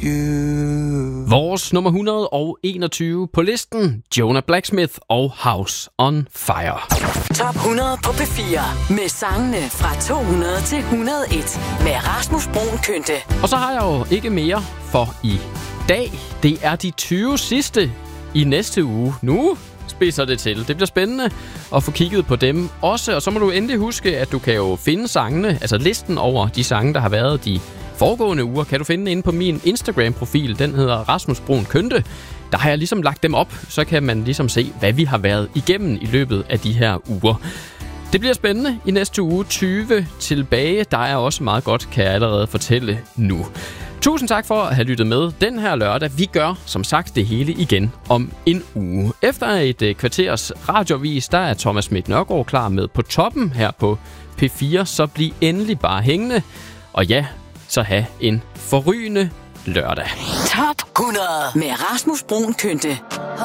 you. Vores nummer 121 på listen, Jonah Blacksmith og House on Fire. Top 100 på P4 med sangene fra 200 til 101 med Rasmus Bruun Kynte. Og så har jeg jo ikke mere for i dag. Det er de 20 sidste i næste uge. Nu spidser det til. Det bliver spændende at få kigget på dem også. Og så må du endelig huske, at du kan jo finde sangene, altså listen over de sange, der har været de foregående uger, kan du finde inde på min Instagram-profil. Den hedder Rasmus Bruun Kynte. Der har jeg ligesom lagt dem op, så kan man ligesom se, hvad vi har været igennem i løbet af de her uger. Det bliver spændende i næste uge. 20 tilbage. Der er også meget godt, kan jeg allerede fortælle nu. Tusind tak for at have lyttet med den her lørdag. Vi gør, som sagt, det hele igen om en uge. Efter et kvarters radiovis, der er Thomas Schmidt Nørgaard klar med På Toppen her på P4. Så bliv endelig bare hængende. Og ja, så have en forrygende lørdag. Top 100 med Rasmus Bruun Kynte.